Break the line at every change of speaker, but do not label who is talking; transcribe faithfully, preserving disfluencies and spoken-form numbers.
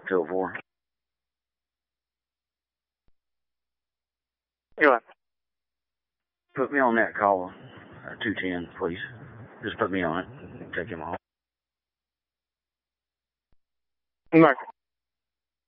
two oh four.
You what?
Put me on that call, uh, two ten, please. Just put me on it. Take him off.
Mark.